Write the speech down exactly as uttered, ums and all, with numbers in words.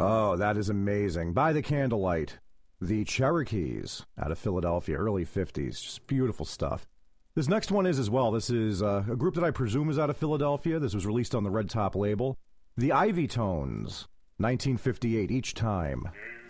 Oh, that is amazing. By the Candlelight, the Cherokees out of Philadelphia, early fifties. Just beautiful stuff. This next one is as well. This is uh, a group that I presume is out of Philadelphia. This was released on the Red Top label. The Ivy Tones, nineteen fifty-eight, Each Time.